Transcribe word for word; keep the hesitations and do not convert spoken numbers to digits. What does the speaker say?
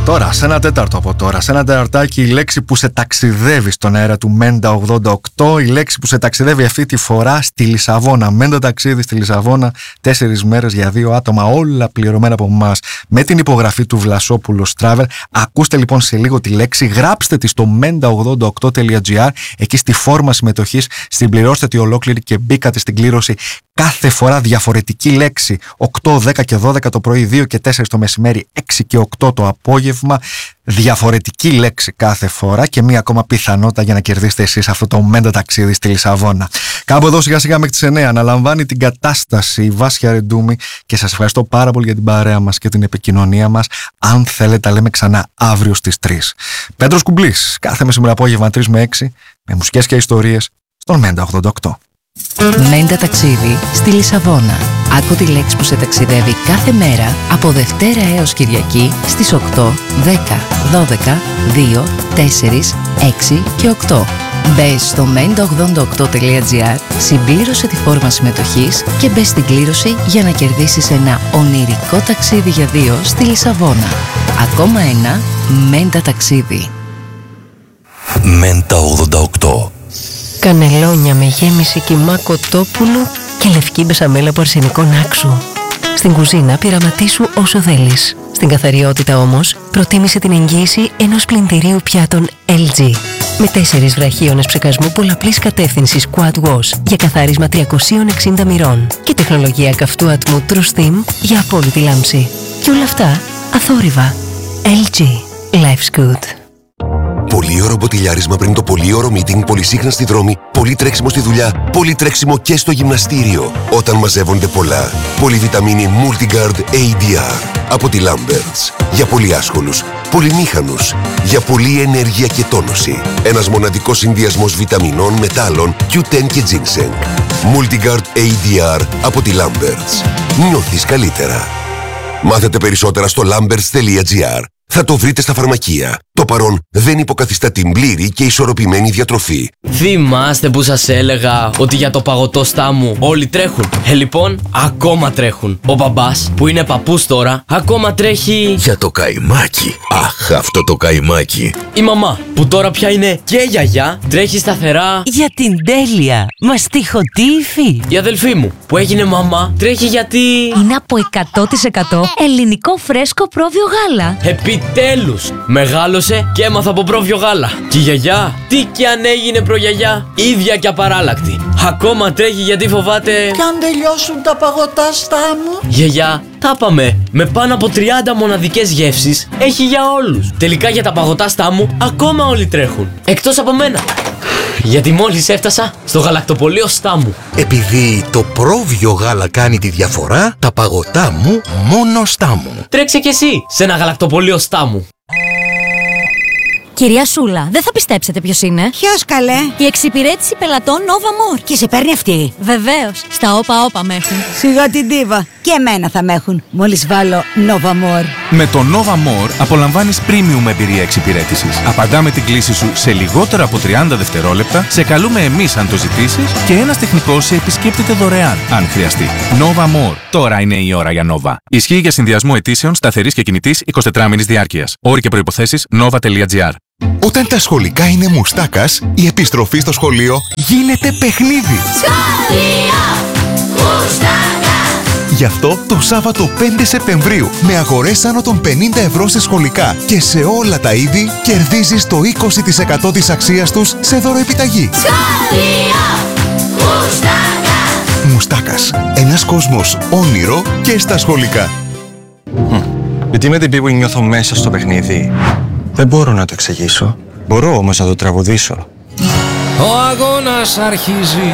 Τώρα, σε ένα τέταρτο από τώρα, σε ένα τεταρτάκι, η λέξη που σε ταξιδεύει στον αέρα του Μέντα ογδόντα οκτώ, η λέξη που σε ταξιδεύει αυτή τη φορά στη Λισαβόνα. Μέντα ταξίδι στη Λισαβόνα, τέσσερις μέρες για δύο άτομα, όλα πληρωμένα από εμάς, με την υπογραφή του Βλασόπουλος Travel. Ακούστε λοιπόν σε λίγο τη λέξη, γράψτε τη στο μέντα ογδόντα οκτώ τελεία τζι άρ, εκεί στη φόρμα συμμετοχής, συμπληρώστε τη ολόκληρη και μπήκατε στην κλήρωση. Κάθε φορά διαφορετική λέξη, οκτώ, δέκα και δώδεκα το πρωί, δύο και τέσσερα το μεσημέρι, έξι και οκτώ το απόγευμα. Διαφορετική λέξη κάθε φορά και μία ακόμα πιθανότητα για να κερδίσετε εσείς αυτό το Μέντα ταξίδι στη Λισαβόνα. Κάπου εδώ σιγά σιγά μέχρι τις εννέα αναλαμβάνει την κατάσταση η Βάσια Ρεντούμη και σας ευχαριστώ πάρα πολύ για την παρέα μας και την επικοινωνία μας. Αν θέλετε τα λέμε ξανά αύριο στις τρεις. Πέτρος Κουμπλής, κάθε μεσημέρι απόγευμα τρεις με έξι, με μουσικές και ιστορίες στον Μέντα ογδόντα οκτώ. Μέντα ταξίδι στη Λισαβόνα. Άκου τη λέξη που σε ταξιδεύει κάθε μέρα από Δευτέρα έως Κυριακή στις οκτώ, δέκα, δώδεκα, δύο, τέσσερα, έξι και οκτώ. Μπες στο μέντα ογδόντα οκτώ τελεία τζι άρ, συμπλήρωσε τη φόρμα συμμετοχής και μπες στην κλήρωση για να κερδίσεις ένα ονειρικό ταξίδι για δύο στη Λισαβόνα. Ακόμα ένα Μέντα ταξίδι. Μέντα ογδόντα οκτώ. Κανελόνια με γέμιση κιμά κοτόπουλου και λευκή μπεσαμέλα από αρσενικό νάξου. Στην κουζίνα πειραματίσου όσο θέλεις. Στην καθαριότητα όμως προτίμησε την εγγύηση ενός πλυντηρίου πιάτων ελ τζι. Με τέσσερις βραχίονες ψεκασμού πολλαπλής κατεύθυνσης Quad Wash για καθάρισμα τριακόσια εξήντα μοιρών και τεχνολογία καυτού ατμού True Steam για απόλυτη λάμψη. Και όλα αυτά αθόρυβα. ελ τζι. Life's good. Πολύωρο μποτιλιάρισμα πριν το πολύωρο meeting, πολυσύχνα στη δρόμη, πολύ τρέξιμο στη δουλειά, πολύ τρέξιμο και στο γυμναστήριο. Όταν μαζεύονται πολλά. Πολυβιταμίνη Multigard έι ντι αρ από τη Lamberts. Για πολύ άσχολους, πολυμήχανους, για πολλή ενέργεια και τόνωση. Ένας μοναδικός συνδυασμός βιταμινών, μετάλλων, κιου τεν και ginseng. Multigard έι ντι αρ από τη Lamberts. Νιώθεις καλύτερα. Μάθετε περισσότερα στο lamberts τελεία τζι άρ. Θα το βρείτε στα φαρμακεία. Το παρόν δεν υποκαθιστά την πλήρη και ισορροπημένη διατροφή. Θυμάστε που σας έλεγα ότι για το παγωτό στάμου όλοι τρέχουν? Ε, λοιπόν, ακόμα τρέχουν. Ο μπαμπάς, που είναι παππούς τώρα, ακόμα τρέχει... Για το καϊμάκι. Αχ, αυτό το καϊμάκι. Η μαμά, που τώρα πια είναι και γιαγιά, τρέχει σταθερά... Για την τέλεια, μαστιχοτύφη. Η αδελφή μου, που έγινε μαμά, τρέχει γιατί... Είναι από εκατό τοις εκατό ελληνικό φρέσκο πρόβιο γάλα. Επιτέλους! Μεγάλωσε και έμαθα από πρόβιο γάλα. Και η γιαγιά, τι κι αν έγινε προγιαγιά, ίδια και απαράλλακτη. Ακόμα τρέχει γιατί φοβάται... Κι αν τελειώσουν τα παγωτά στάμου. Γιαγιά, τα πάμε. Με πάνω από τριάντα μοναδικές γεύσεις έχει για όλους. Τελικά για τα παγωτά στάμου ακόμα όλοι τρέχουν. Εκτός από μένα. Γιατί μόλις έφτασα στο γαλακτοπωλείο Στάμου. Επειδή το πρόβιο γάλα κάνει τη διαφορά, τα παγωτά μου μόνο Στάμου. Τρέξε κι εσύ σε ένα γαλακτοπωλείο Στάμου. Κυρία Σούλα, δεν θα πιστέψετε ποιος είναι. Ποιος καλέ? Η εξυπηρέτηση πελατών Nova More. Και σε παίρνει αυτή? Βεβαίως, στα όπα όπα με έχουν. Σιγά την τίβα. Και εμένα θα με έχουν, μόλις βάλω Nova More. Με το Nova More απολαμβάνεις premium εμπειρία εξυπηρέτησης. Απαντάμε την κλήση σου σε λιγότερα από τριάντα δευτερόλεπτα, σε καλούμε εμείς αν το ζητήσεις και ένας τεχνικός σε επισκέπτεται δωρεάν, αν χρειαστεί. Nova More. Τώρα είναι η ώρα για Nova. Ισχύει για συνδυασμό αιτήσεων σταθερής και κινητής εικοσιτετράμηνης διάρκειας. Όροι και προϋποθέσεις nova τελεία τζι άρ. Όταν τα σχολικά είναι μουστάκας, η επιστροφή στο σχολείο γίνεται παιχνίδι. Σχολείο Μουστάκα. Γι' αυτό το Σάββατο πέντε Σεπτεμβρίου, με αγορές άνω των πενήντα ευρώ σε σχολικά και σε όλα τα είδη, κερδίζεις το είκοσι τοις εκατό της αξίας τους σε δωροεπιταγή. Σχολείο Μουστάκα. Μουστάκας. Ένας κόσμος όνειρο και στα σχολικά. Γιατί με την πίπου νιώθω μέσα στο παιχνίδι. Δεν μπορώ να το εξηγήσω. Μπορώ όμως να το τραγουδήσω. Ο αγώνας αρχίζει.